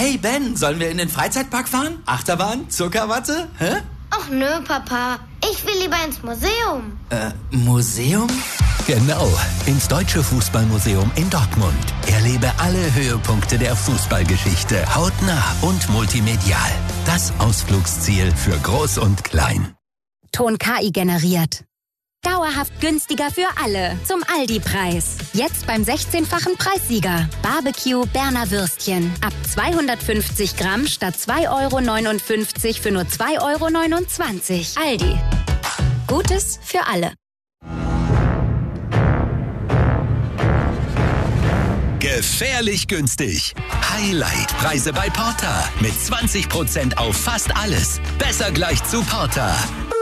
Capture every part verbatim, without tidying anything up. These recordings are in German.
Hey Ben, sollen wir in den Freizeitpark fahren? Achterbahn? Zuckerwatte? Hä? Ach nö, Papa. Ich will lieber ins Museum. Äh, Museum? Genau, ins Deutsche Fußballmuseum in Dortmund. Erlebe alle Höhepunkte der Fußballgeschichte hautnah und multimedial. Das Ausflugsziel für Groß und Klein. Ton K I generiert. Dauerhaft günstiger für alle. Zum Aldi-Preis. Jetzt beim sechzehnfachen Preissieger. Barbecue Berner Würstchen. Ab zweihundertfünfzig Gramm statt zwei Euro neunundfünfzig für nur zwei Euro neunundzwanzig. Aldi. Gutes für alle. Gefährlich günstig. Highlight-Preise bei Porter. Mit zwanzig Prozent auf fast alles. Besser gleich zu Porter.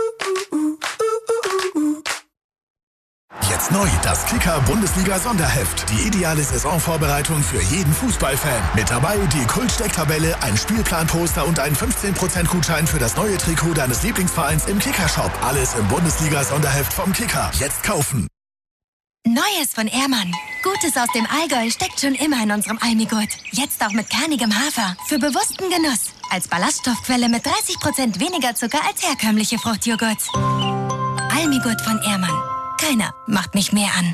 Jetzt neu das Kicker-Bundesliga-Sonderheft. Die ideale Saisonvorbereitung für jeden Fußballfan. Mit dabei die Kult-Stecktabelle, ein Spielplanposter und ein fünfzehn Prozent Gutschein für das neue Trikot deines Lieblingsvereins im Kicker-Shop. Alles im Bundesliga-Sonderheft vom Kicker. Jetzt kaufen. Neues von Ehrmann. Gutes aus dem Allgäu steckt schon immer in unserem Almigurt. Jetzt auch mit kernigem Hafer. Für bewussten Genuss. Als Ballaststoffquelle mit dreißig Prozent weniger Zucker als herkömmliche Fruchtjoghurts. Almigurt von Ehrmann. Keiner macht mich mehr an.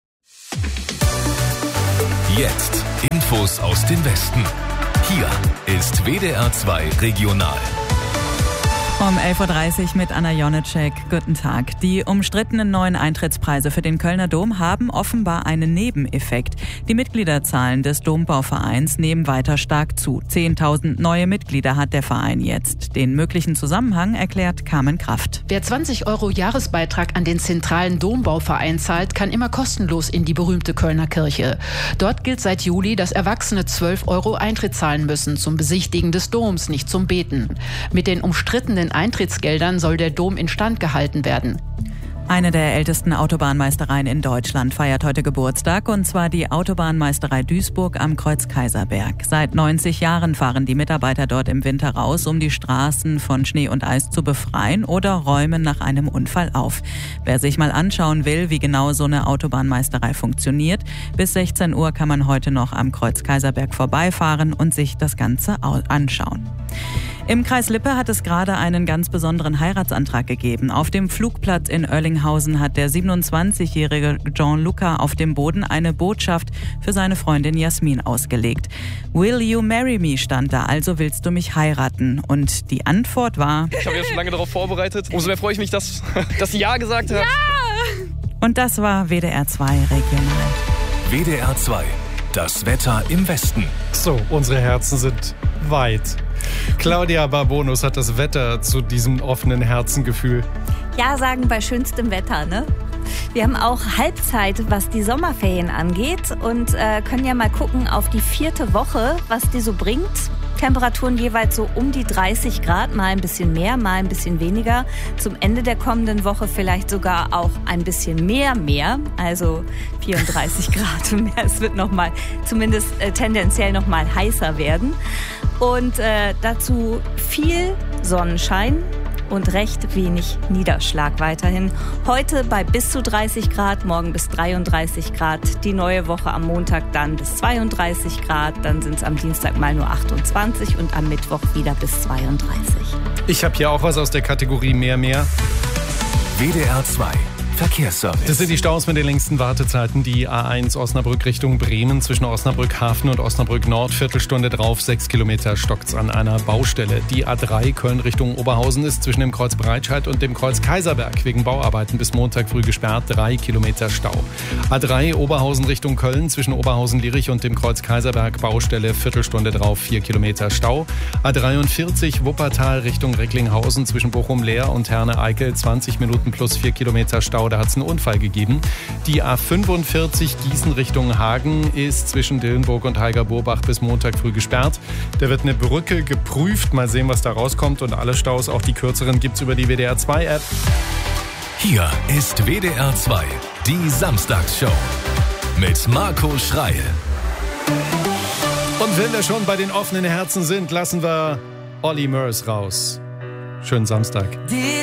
Jetzt Infos aus dem Westen. Hier ist W D R zwei Regional. Um elf Uhr dreißig mit Anna Jonitschek. Guten Tag. Die umstrittenen neuen Eintrittspreise für den Kölner Dom haben offenbar einen Nebeneffekt. Die Mitgliederzahlen des Dombauvereins nehmen weiter stark zu. zehntausend neue Mitglieder hat der Verein jetzt. Den möglichen Zusammenhang erklärt Carmen Kraft. Wer zwanzig Euro Jahresbeitrag an den zentralen Dombauverein zahlt, kann immer kostenlos in die berühmte Kölner Kirche. Dort gilt seit Juli, dass Erwachsene zwölf Euro Eintritt zahlen müssen zum Besichtigen des Doms, nicht zum Beten. Mit den umstrittenen Eintrittsgeldern soll der Dom instand gehalten werden. Eine der ältesten Autobahnmeistereien in Deutschland feiert heute Geburtstag, und zwar die Autobahnmeisterei Duisburg am Kreuz-Kaiserberg. Seit neunzig Jahren fahren die Mitarbeiter dort im Winter raus, um die Straßen von Schnee und Eis zu befreien oder räumen nach einem Unfall auf. Wer sich mal anschauen will, wie genau so eine Autobahnmeisterei funktioniert, bis sechzehn Uhr kann man heute noch am Kreuz-Kaiserberg vorbeifahren und sich das Ganze anschauen. Im Kreis Lippe hat es gerade einen ganz besonderen Heiratsantrag gegeben. Auf dem Flugplatz in Oerlinghausen hat der siebenundzwanzigjährige Gianluca auf dem Boden eine Botschaft für seine Freundin Jasmin ausgelegt. Will you marry me stand da, also willst du mich heiraten? Und die Antwort war... Ich habe ja schon lange darauf vorbereitet. Umso mehr freue ich mich, dass, dass sie Ja gesagt hat. Ja! Und das war W D R zwei Regional. W D R zwei, das Wetter im Westen. So, unsere Herzen sind weit. Claudia Barbonus hat das Wetter zu diesem offenen Herzengefühl. Ja, sagen bei schönstem Wetter, ne? Wir haben auch Halbzeit, was die Sommerferien angeht, und äh, können ja mal gucken auf die vierte Woche, was die so bringt. Temperaturen jeweils so um die dreißig Grad, mal ein bisschen mehr, mal ein bisschen weniger. Zum Ende der kommenden Woche vielleicht sogar auch ein bisschen mehr, mehr, also vierunddreißig Grad mehr. Es wird noch mal, zumindest äh, tendenziell noch mal heißer werden. Und äh, dazu viel Sonnenschein und recht wenig Niederschlag weiterhin. Heute bei bis zu dreißig Grad, morgen bis dreiunddreißig Grad. Die neue Woche am Montag dann bis zweiunddreißig Grad. Dann sind es am Dienstag mal nur achtundzwanzig und am Mittwoch wieder bis zweiunddreißig. Ich habe hier auch was aus der Kategorie mehr, mehr. W D R zwei Verkehrsservice. Das sind die Staus mit den längsten Wartezeiten. Die A eins Osnabrück Richtung Bremen zwischen Osnabrück Hafen und Osnabrück Nord. Viertelstunde drauf, sechs Kilometer stockt's an einer Baustelle. Die A drei Köln Richtung Oberhausen ist zwischen dem Kreuz Breitscheid und dem Kreuz Kaiserberg wegen Bauarbeiten bis Montag früh gesperrt. Drei Kilometer Stau. A drei Oberhausen Richtung Köln zwischen Oberhausen-Lierich und dem Kreuz Kaiserberg. Baustelle, Viertelstunde drauf, vier Kilometer Stau. A dreiundvierzig Wuppertal Richtung Recklinghausen zwischen Bochum-Leer und Herne-Eickel. zwanzig Minuten plus vier Kilometer Stau. Da hat es einen Unfall gegeben. Die A fünfundvierzig Gießen Richtung Hagen ist zwischen Dillenburg und Heiger-Burbach bis Montag früh gesperrt. Da wird eine Brücke geprüft. Mal sehen, was da rauskommt. Und alle Staus, auch die kürzeren, gibt es über die W D R zwei App. Hier ist W D R zwei, die Samstagsshow mit Marco Schreil. Und wenn wir schon bei den offenen Herzen sind, lassen wir Olly Murs raus. Schönen Samstag.